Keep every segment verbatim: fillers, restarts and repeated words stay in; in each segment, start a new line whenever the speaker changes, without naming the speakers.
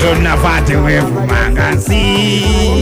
zonna vate wevumanga nsi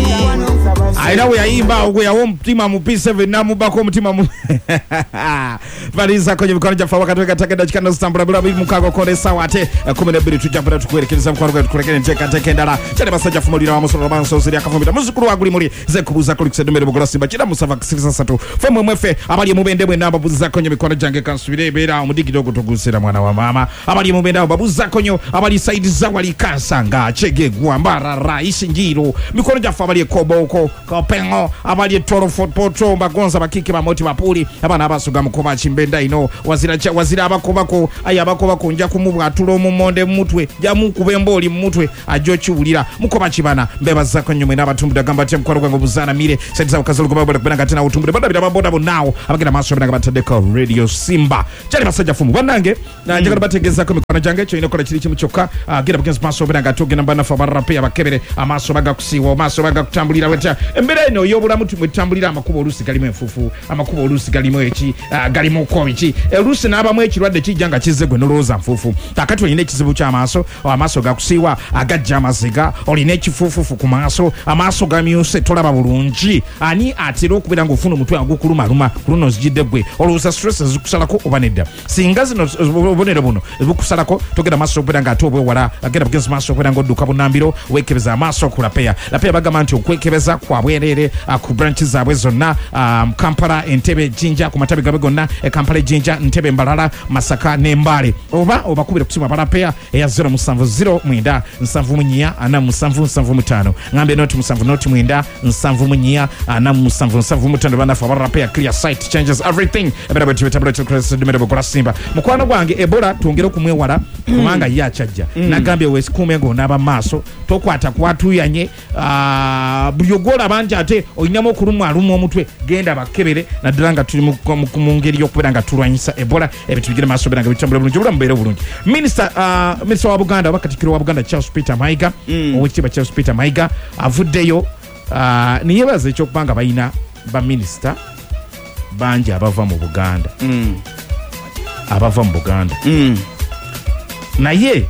aina we yayimba ogwe yawo mutima mu P seven namubako mutima mu baliza kwenye mikono jafa wakati wekatakenda chikanda stambula bila bibi mukago kone sawate kumi na mbili tujambura tukuwerekeza mkwano kwa tukurekene nteka tekendala chale basaja fumulira wa musoro banso ziri akafumita muzukuru waguli muri ze kubuza kuli kusedumere bugula simba chida musava kisisa satu femu mwefe abali mubende bwe namba buza kwenye mikono jange kansubire bera umudigi dogo tugusira mwana wa mama abali mubende babuza konyo abali saidi za wali kansanga chege guambara raisi njiro mikono jafa abali koboko kopengo abali toro football bagonza bakike bamoti bapuli abana abasuga mukoba chimbenda ino wazira cha wazira abakobako ayabakobako nja kumubwatulo mu monde mutwe jamu kubemboli mutwe ajochulira mukoba chibana mbeba zako nyume n'abatumbuda gamba te mkwaro gwango buzana mire saidiza ukazalo kuba bada kubanga tena utumbude bada bida boda bonawo abagenda maso bina gabatadeka radio Simba cyari basajja fumu banange na njagala bategeza ko mikwana jange cyo ino kola kiri kimuchoka gira bugenzi maso bina gatoge namba nafa barape abakebere amaso baga kusiwa amaso baga kutambulira weta embere ino yobula mutu mwetambulira amakubo olusi galimo enfufu amakubo olusi galimo echi galimo ko echi olusi n'abamu ekirwadde kijanga kizegwe noloza mfufu takati olina ekizibu kya amaso amaso gakusiwa agajja amaziga olina ekifufufu ku maaso amaso gamyuse tolaba bulungi ani atira okubira ngofuna omutwe agukuluma luma kuno zijidde gwe olusa stress zikusalako obanedda singa zino obonero buno bukusalako togenda maso okubira nga atobwe wala agenda bugenzi maso okubira ngo duka bunambiro wekebeza amaso kulapea lapea bagamba nti okwekebeza kwa bwerere ku branches zabwe zonna um, Kampala Entebbe Jinja ku matabi gabe gonna e Kampala Jinja Entebbe Mbalala Masaka n'Embale oba obakubira kusima balapea eya zero musanvu zero mwenda nsanvu munyiya ana musanvu nsanvu mutano ngambe not musanvu not mwenda nsanvu munyiya ana musanvu nsanvu mutano bana fa balapea clear site changes everything ebera bati betabula to cross the middle kwa Simba mukwano gwange Ebola tungero kumwewala kumanga ya chajja nagambe wes kumengo naba maso tokwata kwatuyanye ah buyogola banja ate oinamo kurumwa alumu omutwe genda bakebere na dranga tuli mu ngeri yokubera tulwanyisa Ebola ebitu bigire maso beranga bitambula bulungi bula mbere bulungi minister uh, minister wa Buganda wakatikiro wa Buganda Charles Peter Mayiga mm. owekiba Charles Peter Mayiga avuddeyo uh, niyebaza ekyo kubanga bayina ba minister banji abava mu Buganda mm. abava mu Buganda mm. naye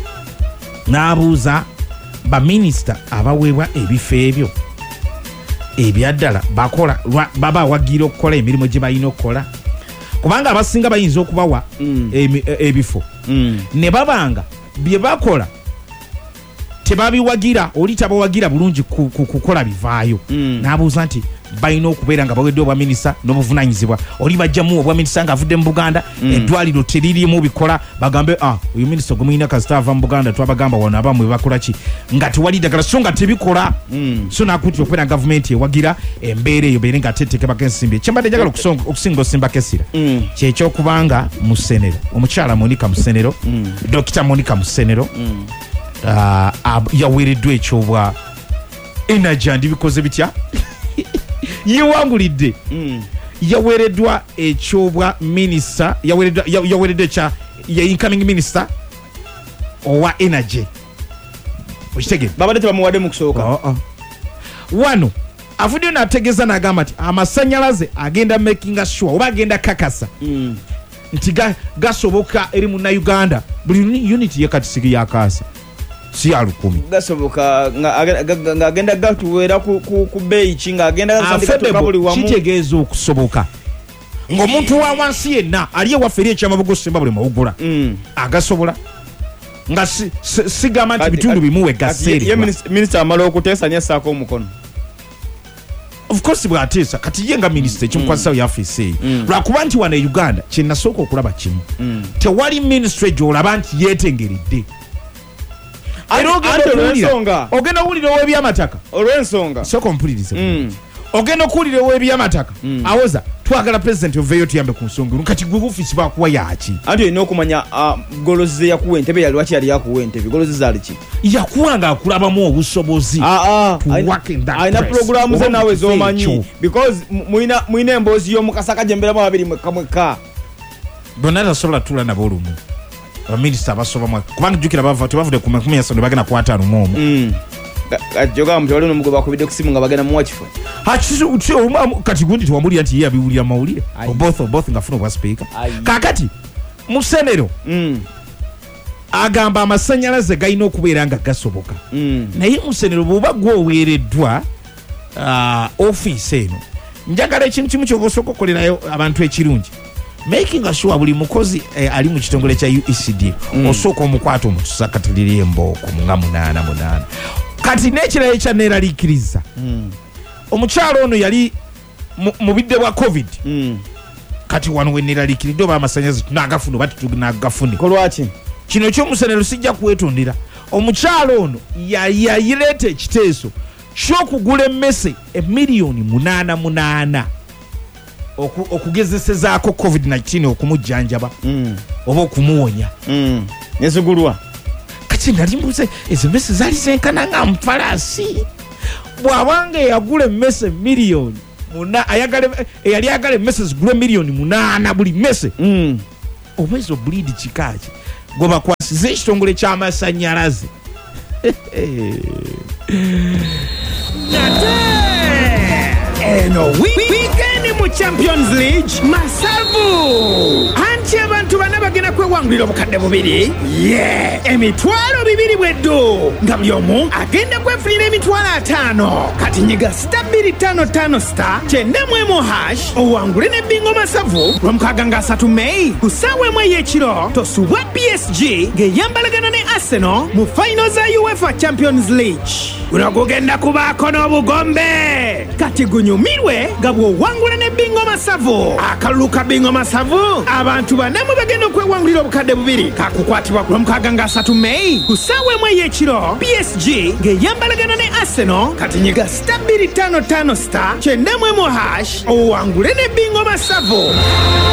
nabuuza ba minister abaweebwa ebifo ebyo ebyaddala bakola baba wagira okukola emirimu gye bayina okukola kubanga abasinga bayinza okubawa mm. ebifo mm. ne babanga bye bakola tebabiwagira oli tabawagira bulungi kukola bivaayo mm. nabuuza nti bayina okubeera nga bawedde obwa minisita n'obuvunanyizibwa oli bajjamu obwa minisita ng'avudde mu Buganda mm. eddwaliro teririmu bikola bagambe ah oyo minisita gumuyina kasita ava mu Buganda twabagamba wano abamu bakola ki nga tewali ddagala so nga tebikola mm. so nakuti okubeera gavumenti ewagira embeera eyo beere nga teteeke bakensimbi kyembadde njagala okusinga osimbako essira mm. kyekyokubanga mu Ssenero omukyala Monica mu Ssenero mm. Dokita Monica mu Ssenero mm. uh, yaweereddwa ekyobwa energy andi bikoze bitya yewangulidde mm. yawereddwa ekyobwa minister yawereddwa yawereddwa cha ya incoming minister owa energy okitege
babadde tebamuwadde mu kusooka
oh, oh. wano afudde nategeza nagamba ati amasanyalaze agenda making sure oba agenda kakasa mm. nti gasoboka eri mu Uganda buli unit yakatisigi yakasa si alukumi
gasoboka nga agenda gatuwera ku ku beyi kinga agenda gasandika tukabuli wamu
kitegeeza okusoboka ng'omuntu wa wansi yenna aliye waferi ekyamabugo Simba buli mawugula mm. agasobola nga sigama nti bitundu bimuwe gaseri
ye minister amalo okuteesa nyasako omukono
of course bwatesa kati ye nga minister kimkwasa mm. ya office mm. lwakuba nti wana Uganda kinasooka okulaba kimu mm. tewali ministry gy'olaba nti yeetengeredde ogenda owulira ow'ebyamataka
olw'ensonga
so completely mm. ogenda okuwulira ow'ebyamataka mm. awoza twagala president oveeyo tuyambe ku nsonga kati gwe office bakuwa yaki
anti olina okumanya uh, golozi ze yakuwa Entebbe yali lwaki yali yakuwa Entebbe golozi zaali ki
yakuwanga akulabamu obusobozi
alina programu ze naawe z'omanyi because mulina emboozi y'omukasaka gye mberamu ababiri mwekka mwekka
bonna tasobola tula nabo olumu abaminista abasoba mwa kubanga jukira bava tebavudde ku makumi asatu bagenda ku ataano mu omu
mm. Joga mtwali no mugoba kubide kusimu nga bagenda mu watchful
hachizo utyo kati gundi twamuli anti ye abiwulira mawulire both both ngafuna kwa speaker kakati mu Ssenero
mm.
agamba amasanyalaze galina okubeera nga gasoboka
mm.
naye Musenero bw'oba gwoweereddwa uh, ofiisi eno njagala ekintu kimu kyoba osooka okukolerayo abantu ekirungi making sure buli mukozi eh, ali mu kitongole kya U E C D mm. osooka omukwata omutusakatalira embooko nga munaana munaana kati n'ekirala ekyaneeraliikiriza mm. omukyalo ono yali mu bidde bwa covid
mm.
kati wano weneeraliikiridde oba amasanyalaze tunagafuna oba tutunagafune
kolwaki
kino ky'Omusenero sijja kwetondera omukyalo ono yayireeta ekiteeso ky'okugula emmese emiliyoni munaana munaana okugezesezaako covid nineteen okumujjanjaba
mm.
oba okumuwonya
mm. nezigulwa
kati nali mbuze ezo mmese zaali zenkana nga mpalaasi bw'abanga eyagula emmese miliyoni eyali agala emmese zigula miliyoni munaana buli mmese
mm.
oba ezo bulidi kikaaki gwe bakwasiza ekitongole ky'amasanyalaze
eno wiikendi mu Champions League masavu anti abantu bana bagenda kwewangulira obukadde bubiri ye emitwalo bibiri bweddu nga buli omu agenda kwefunira emitwalo ataano kati nyiga star bbiri ttaano ttaano star kyenda mu emu hash owangule ne bingo masavu lwomukaaga nga asatu May ku ssaawa emu ey'ekiro tosubwa P S G ng'eyambalagana ne Arsenal mu final za UEFA Champions League guno gugenda kubaako n'obugombe kati gunyumirwe nga bw'owangula ne bingo masavu akalulu ka bingo masavu abantu bana mwe bagenda okwewangulira obukadde bubiri kakukwatibwa ku lwomukaaga nga asatu May ku ssaawa emu ey'ekiro P S G ng'eyambalagana ne Arsenal kati nyiga star bbiri ttaano ttaano star kyenda mu emu hash owangule ne bingo masavu